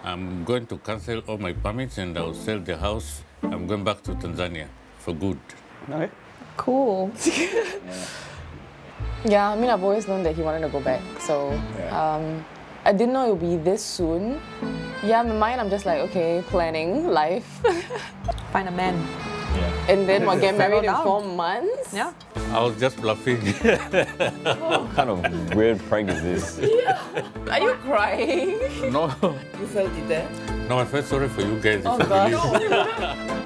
I'm going to cancel all my permits and I'll sell the house. I'm going back to Tanzania for good. Okay. Cool. Yeah, I mean, I've always known that he wanted to go back. So I didn't know it would be this soon. Yeah, in my mind, I'm just like, okay, planning life. Find a man. Yeah. And then we'll get married in down. 4 months. Yeah. I was just bluffing. What kind of weird prank is this? Yeah. Are you crying? No. You felt it there? No, I felt sorry for you guys. Oh, if you gosh. believe.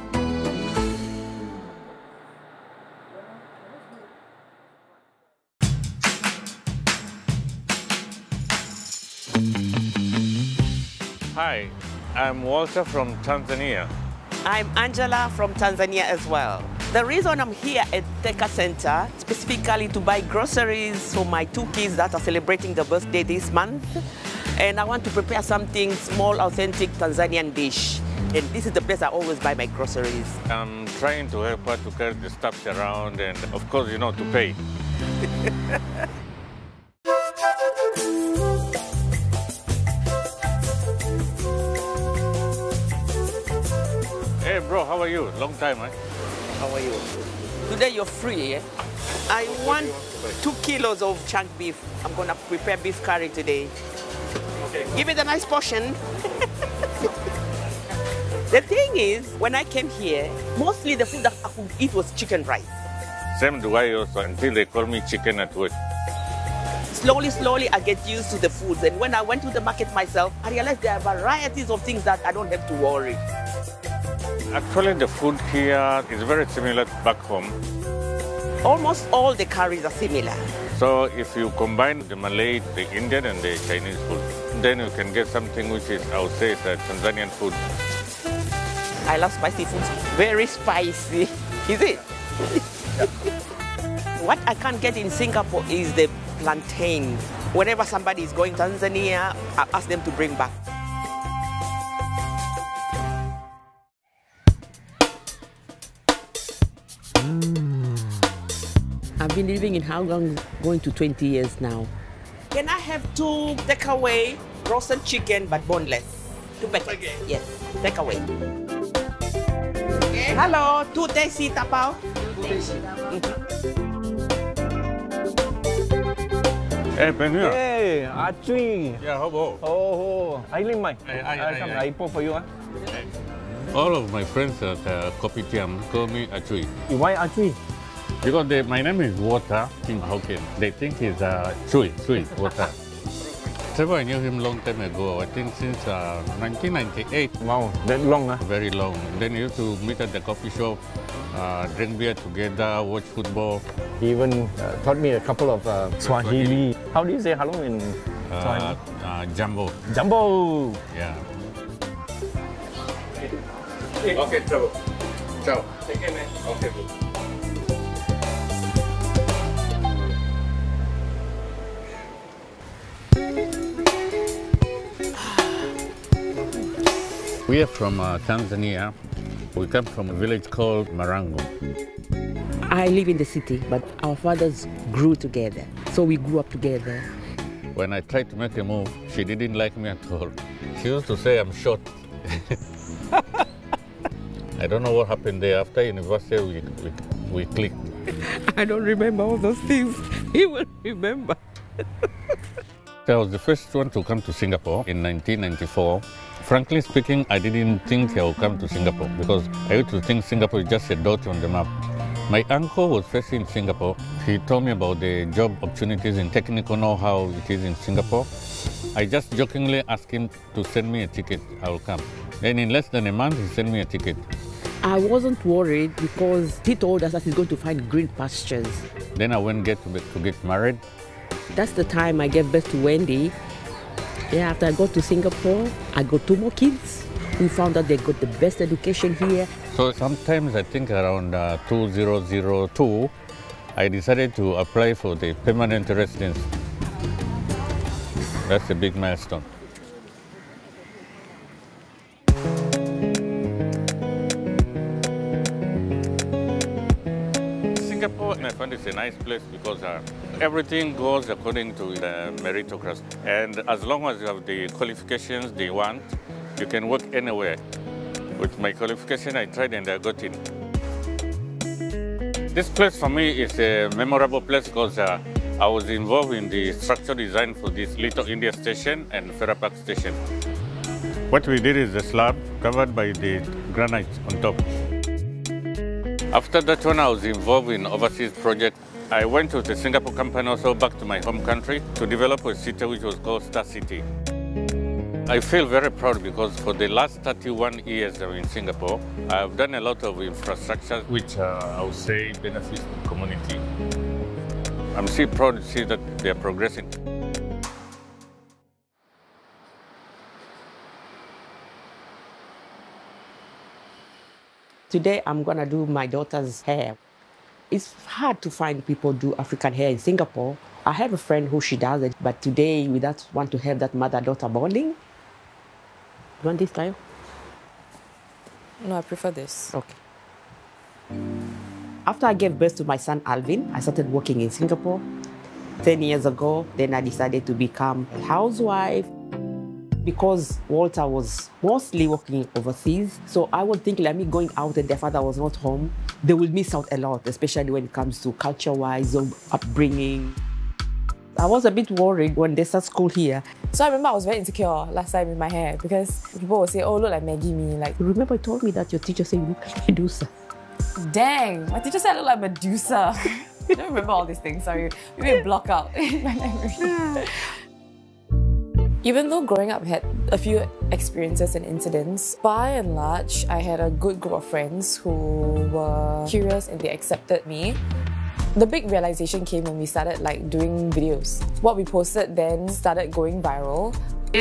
Hi, I'm Walter from Tanzania. I'm Angela from Tanzania as well. The reason I'm here at Theka Center, specifically to buy groceries for my 2 kids that are celebrating their birthday this month. And I want to prepare something small, authentic Tanzanian dish. And this is the place I always buy my groceries. I'm trying to help her to carry the stuff around and, of course, you know, to pay. Hey, bro, how are you? Long time, eh? How are you? Today you're free, eh? I want 2 kilos of chunk beef. I'm gonna prepare beef curry today. Okay. Give it a nice portion. The thing is, when I came here, mostly the food that I could eat was chicken rice. Same do I also, until they call me chicken at work. Slowly, I get used to the foods. And when I went to the market myself, I realized there are varieties of things that I don't have to worry. Actually, the food here is very similar to back home. Almost all the curries are similar. So if you combine the Malay, the Indian, and the Chinese food, then you can get something which is, I would say, Tanzanian food. I love spicy foods. Very spicy. Is it? What I can't get in Singapore is the plantain. Whenever somebody is going to Tanzania, I ask them to bring back. I've been living in Hong Kong going to 20 years now. Can I have 2 takeaway roasted chicken but boneless? 2 packets. Okay. Yes, takeaway. Okay. Hello, 2 tasty tapao. Hey, Penhua. Hey, Achui. Yeah, how about? Oh, I live my. I- I pour for you. All of my friends at Kopitiam call me Achui. Why Achui? Because my name is Water in Hokkien. They think he's Chui, Water. So I knew him long time ago, I think since 1998. Wow, that long, huh? Very long. Then he used to meet at the coffee shop, drink beer together, watch football. He even taught me a couple of Swahili. How do you say hello in Swahili? Jumbo. Jumbo! Yeah. Okay, trouble. Ciao. Take care, man. Okay, good. We are from Tanzania. We come from a village called Marango. I live in the city, but our fathers grew together. So we grew up together. When I tried to make a move, she didn't like me at all. She used to say I'm short. I don't know what happened there. After university, we clicked. I don't remember all those things. He will remember. I was the first one to come to Singapore in 1994. Frankly speaking, I didn't think I would come to Singapore because I used to think Singapore is just a dot on the map. My uncle was first in Singapore. He told me about the job opportunities and technical know-how it is in Singapore. I just jokingly asked him to send me a ticket. I will come. Then in less than a month, he sent me a ticket. I wasn't worried because he told us that he's going to find green pastures. Then I went to get married. That's the time I gave birth to Wendy. Yeah, after I got to Singapore, I got 2 more kids. We found out they got the best education here. So sometimes I think around 2002, I decided to apply for the permanent residence. That's a big milestone. Singapore, I find it's a nice place because everything goes according to the meritocracy. And as long as you have the qualifications they want, You can work anywhere. With my qualification, I tried and I got in. This place for me is a memorable place because I was involved in the structural design for this Little India station and Farrer Park station. What we did is a slab covered by the granite on top. After that one, I was involved in overseas project. I went to the Singapore company, also back to my home country, to develop a city which was called Star City. I feel very proud because for the last 31 years I'm in Singapore, I've done a lot of infrastructure which I would say benefits the community. I'm still proud to see that they are progressing. Today I'm gonna do my daughter's hair. It's hard to find people do African hair in Singapore. I have a friend who she does it, but today we just want to have that mother-daughter bonding. You want this style? No, I prefer this. Okay. After I gave birth to my son Alvin, I started working in Singapore. 10 years ago, then I decided to become a housewife. Because Walter was mostly working overseas, so I was thinking, like me going out and their father was not home, they will miss out a lot, especially when it comes to culture-wise or upbringing. I was a bit worried when they start school here. So I remember I was very insecure last time with my hair because people would say, oh, look like Maggie me. Like, Remember you told me that your teacher said you look like Medusa. dang, my teacher said I look like Medusa. I don't remember all these things, sorry. Maybe block out in my memory. Even though growing up had a few experiences and incidents, by and large, I had a good group of friends who were curious and they accepted me. The big realization came when we started doing videos. What we posted then started going viral.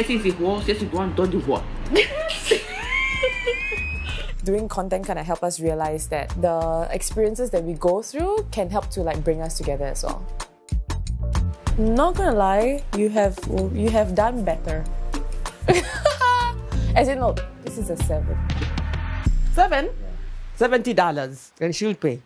Doing content kind of helped us realize that the experiences that we go through can help to bring us together as well. Not gonna lie, you have done better. As in, no, this is a 7. 7? Yeah. $70, and she'll pay.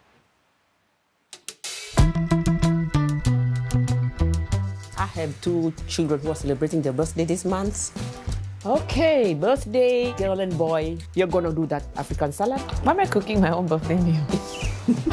I have 2 children who are celebrating their birthday this month. Okay, birthday, girl and boy. You're gonna do that African salad? Why am I cooking my own birthday meal?